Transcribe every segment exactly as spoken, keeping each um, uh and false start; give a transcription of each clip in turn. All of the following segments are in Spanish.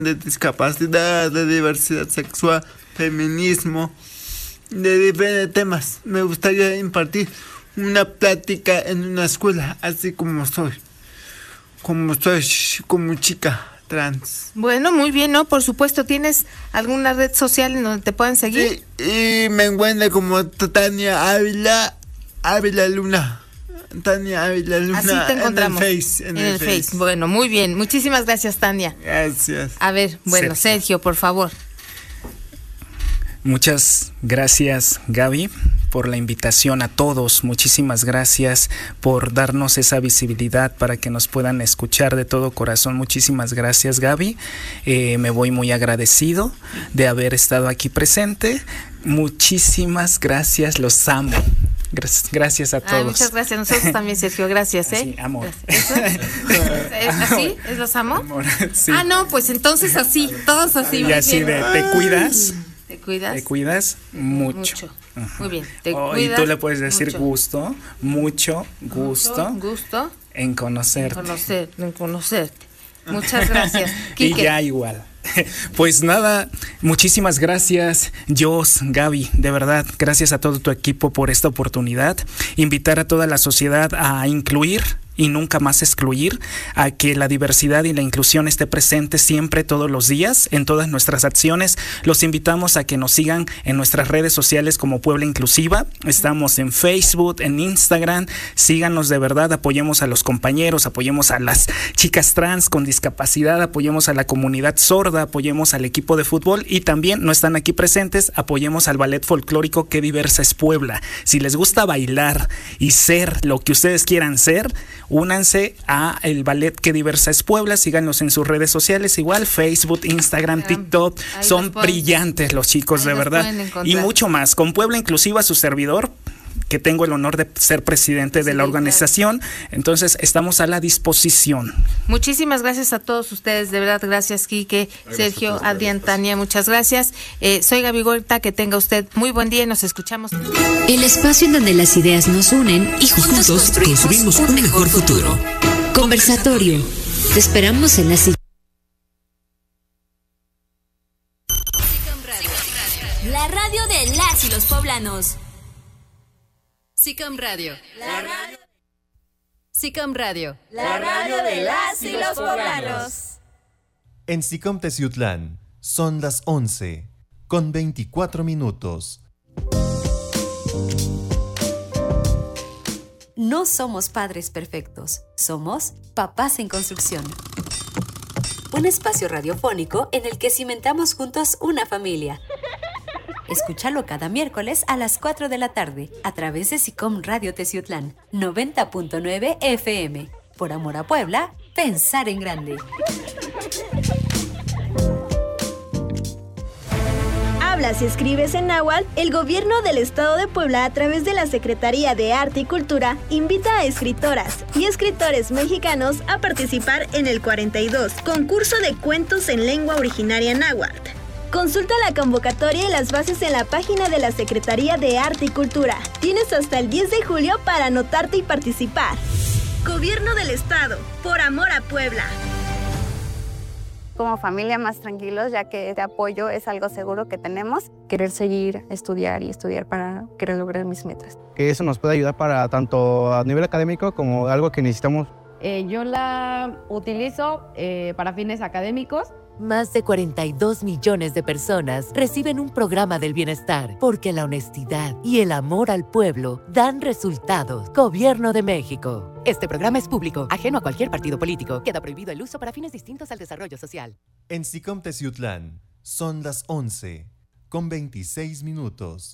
de discapacidad, de diversidad sexual, feminismo, de diferentes temas. Me gustaría impartir una plática en una escuela, así como soy, como soy, como chica trans. Bueno, muy bien, ¿no? Por supuesto, ¿tienes alguna red social en donde te puedan seguir? Sí, y me encuentro como Tania Ávila, Ávila Luna. Tania Ávila Luna. Así te encontramos. En el Face. En, en el, el face. face. Bueno, muy bien. Muchísimas gracias, Tania. Gracias. A ver, bueno, Sergio, Sergio por favor. Muchas gracias, Gaby, por la invitación a todos. Muchísimas gracias por darnos esa visibilidad para que nos puedan escuchar de todo corazón. Muchísimas gracias, Gaby. Eh, me voy muy agradecido de haber estado aquí presente. Muchísimas gracias, los amo. Gracias a todos. Ay, muchas gracias. Nosotros también, Sergio. Gracias, ¿eh? Sí, amor. ¿Eso? ¿Es así? ¿Es los amo? Amor, sí. Ah, no, pues entonces así, todos así. Y así de, ¿te cuidas? ¿Te cuidas? Te cuidas mucho. Mucho. Muy bien. Te oh, cuidas y tú le puedes decir mucho. gusto, mucho gusto. Mucho gusto. En conocerte. En conocer, en conocerte. Muchas gracias. Quique. Y ya igual. Pues nada, muchísimas gracias, Jos, Gaby, de verdad, gracias a todo tu equipo por esta oportunidad. Invitar a toda la sociedad a incluir y nunca más excluir, a que la diversidad y la inclusión esté presente siempre, todos los días, en todas nuestras acciones. Los invitamos a que nos sigan en nuestras redes sociales como Puebla Inclusiva. Estamos en Facebook, en Instagram. Síganos de verdad, apoyemos a los compañeros, apoyemos a las chicas trans con discapacidad, apoyemos a la comunidad sorda, apoyemos al equipo de fútbol y también no están aquí presentes, apoyemos al ballet folclórico Qué Diversa es Puebla. Si les gusta bailar y ser lo que ustedes quieran ser, únanse a el ballet Qué Diversa es Puebla, síganos en sus redes sociales, igual Facebook, Instagram, TikTok, ahí son brillantes los chicos, de verdad, y mucho más. Con Puebla Inclusiva, su servidor, que tengo el honor de ser presidente de sí, la organización, claro. Entonces estamos a la disposición. Muchísimas gracias a todos ustedes, de verdad, gracias Quique, gracias Sergio, todos, Adrián, gracias. Tania, muchas gracias. Eh, soy Gaby Gorta, que tenga usted muy buen día y nos escuchamos. El espacio en donde las ideas nos unen y juntos, juntos construimos, construimos un mejor futuro. Conversatorio. Te esperamos en la siguiente. La radio de las y los poblanos. SICOM Radio. La radio. SICOM Radio. La radio de las y los poblanos. En SICOM Teciutlán son las once con veinticuatro minutos. No somos padres perfectos, somos papás en construcción. Un espacio radiofónico en el que cimentamos juntos una familia. Escúchalo cada miércoles a las cuatro de la tarde a través de SICOM Radio Teciutlán noventa punto nueve F M. Por amor a Puebla, pensar en grande. Hablas y escribes en náhuatl. El gobierno del estado de Puebla, a través de la Secretaría de Arte y Cultura, invita a escritoras y escritores mexicanos a participar en el cuarenta y dos concurso de cuentos en lengua originaria náhuatl. Consulta la convocatoria y las bases en la página de la Secretaría de Arte y Cultura. Tienes hasta el diez de julio para anotarte y participar. Gobierno del Estado, por amor a Puebla. Como familia más tranquilos, ya que este apoyo es algo seguro que tenemos. Querer seguir, estudiar y estudiar para querer lograr mis metas. Que eso nos puede ayudar para tanto a nivel académico como algo que necesitamos. Eh, yo la utilizo eh, para fines académicos. Más de cuarenta y dos millones de personas reciben un programa del bienestar porque la honestidad y el amor al pueblo dan resultados. Gobierno de México. Este programa es público, ajeno a cualquier partido político. Queda prohibido el uso para fines distintos al desarrollo social. En SICOM Teciutlán son las once con veintiséis minutos.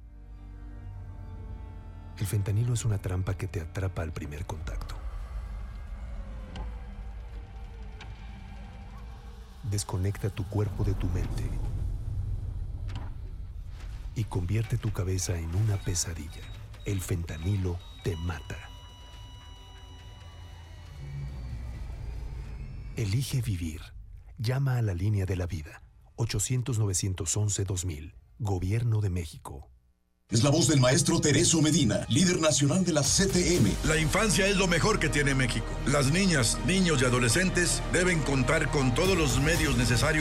El fentanilo es una trampa que te atrapa al primer contacto. Desconecta tu cuerpo de tu mente y convierte tu cabeza en una pesadilla. El fentanilo te mata. Elige vivir. Llama a la línea de la vida. ochocientos, novecientos once, dos mil. Gobierno de México. Es la voz del maestro Tereso Medina, líder nacional de la C T M. La infancia es lo mejor que tiene México. Las niñas, niños y adolescentes deben contar con todos los medios necesarios